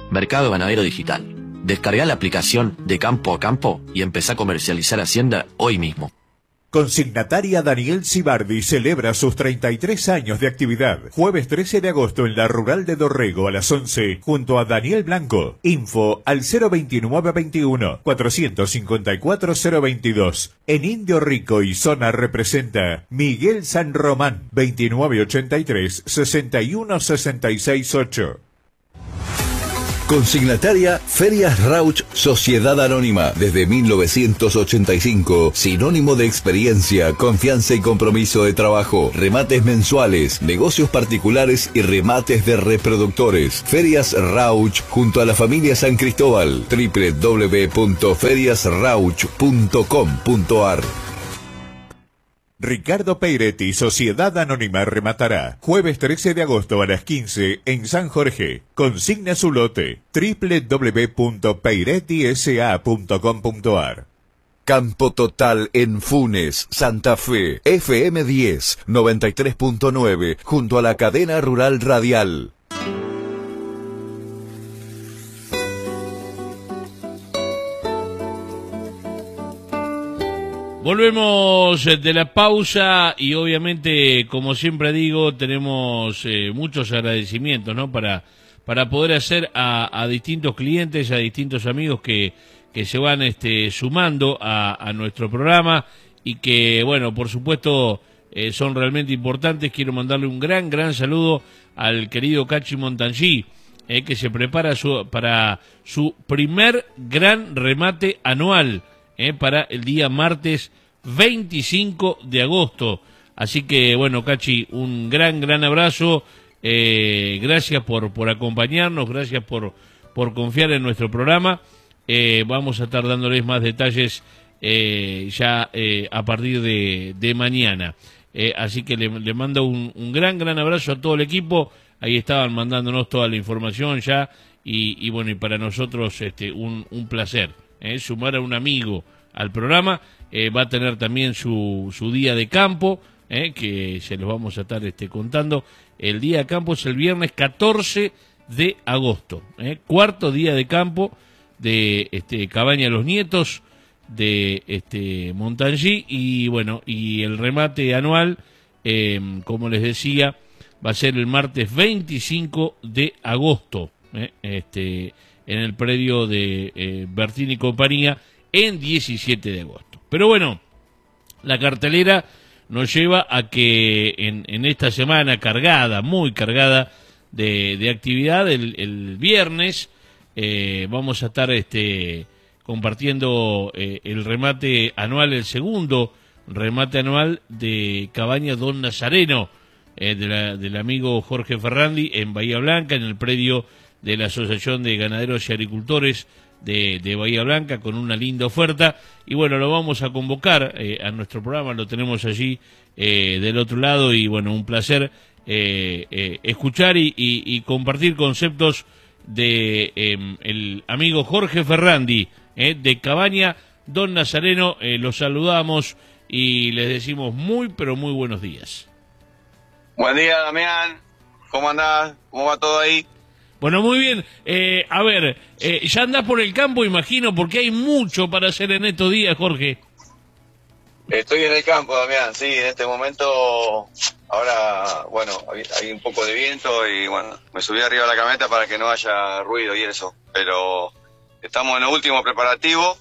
Mercado Ganadero Digital. Descarga la aplicación de Campo a Campo y empezá a comercializar Hacienda hoy mismo. Consignataria Daniel Cibardi celebra sus 33 años de actividad. Jueves 13 de agosto en la Rural de Dorrego a las 11, junto a Daniel Blanco. Info al 02921 454 022. En Indio Rico y Zona representa Miguel San Román, 2983 61668. Consignataria Ferias Rauch Sociedad Anónima. Desde 1985. Sinónimo de experiencia, confianza y compromiso de trabajo. Remates mensuales, negocios particulares y remates de reproductores. Ferias Rauch junto a la familia San Cristóbal. www.feriasrauch.com.ar. Ricardo Peiretti, Sociedad Anónima, rematará jueves 13 de agosto a las 15 en San Jorge. Consigna su lote www.peirettisa.com.ar. Campo Total en Funes, Santa Fe. FM 10 93.9 junto a la cadena rural radial. Volvemos de la pausa y obviamente, como siempre digo, tenemos muchos agradecimientos, ¿no? Para poder hacer a distintos clientes, a distintos amigos que se van sumando a nuestro programa y que, bueno, por supuesto, son realmente importantes. Quiero mandarle un gran saludo al querido Cachi Montangi, que se prepara para su primer gran remate anual, para el día martes 25 de agosto. Así que, bueno, Cachi, un gran abrazo. Gracias por acompañarnos, gracias por confiar en nuestro programa. Vamos a estar dándoles más detalles ya a partir de mañana. Así que le mando un gran abrazo a todo el equipo. Ahí estaban mandándonos toda la información ya. Y bueno, y para nosotros un placer sumar a un amigo al programa. Va a tener también su día de campo, que se los vamos a estar contando. El día de campo es el viernes 14 de agosto, cuarto día de campo de Cabaña Los Nietos de Montangi. Y bueno, y el remate anual, como les decía, va a ser el martes 25 de agosto, en el predio de Bertín y compañía, en 17 de agosto. Pero bueno, la cartelera nos lleva a que en esta semana cargada, muy cargada de actividad, el viernes vamos a estar compartiendo el remate anual, el segundo remate anual de Cabaña Don Nazareno, del amigo Jorge Ferrandi, en Bahía Blanca, en el predio de la Asociación de Ganaderos y Agricultores de Bahía Blanca, con una linda oferta. Y bueno, lo vamos a convocar a nuestro programa, lo tenemos allí del otro lado, y bueno, un placer escuchar y compartir conceptos de el amigo Jorge Ferrandi, de Cabaña Don Nazareno. Los saludamos y les decimos muy pero muy buenos días. Buen día, Damián, ¿cómo andás? ¿Cómo va todo ahí? Bueno, muy bien. A ver, ya andás por el campo, imagino, porque hay mucho para hacer en estos días, Jorge. Estoy en el campo, Damián, sí, en este momento. Ahora, bueno, hay un poco de viento y bueno, me subí arriba de la camioneta para que no haya ruido y eso. Pero estamos en el último preparativo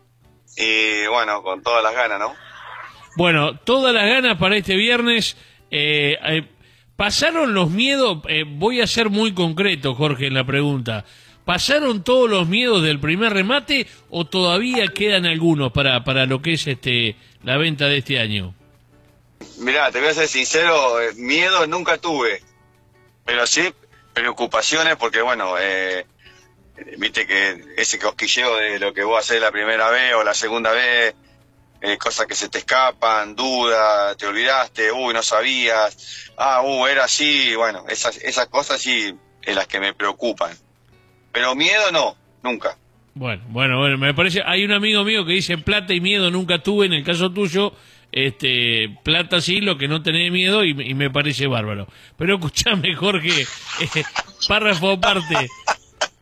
y bueno, con todas las ganas, ¿no? Bueno, todas las ganas para este viernes. ¿Pasaron los miedos? Voy a ser muy concreto, Jorge, en la pregunta. ¿Pasaron todos los miedos del primer remate o todavía quedan algunos para lo que es la venta de este año? Mirá, te voy a ser sincero, miedo nunca tuve, pero sí preocupaciones porque, bueno, viste que ese cosquilleo de lo que vos hacés la primera vez o la segunda vez, cosas que se te escapan, dudas, te olvidaste, no sabías, era así, bueno, esas cosas sí es las que me preocupan, pero miedo no, nunca. Bueno, me parece, hay un amigo mío que dice plata y miedo nunca tuve. En el caso tuyo, plata sí, lo que no tenés miedo, y me parece bárbaro. Pero escuchame, Jorge, párrafo aparte,